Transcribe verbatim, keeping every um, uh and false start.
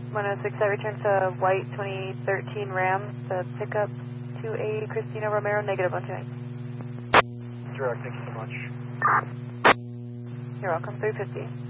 one oh six, I return to white twenty thirteen Ram, the pickup two A Christina Romero, negative one two nine. Direct, thank you so much. You're welcome, three fifty.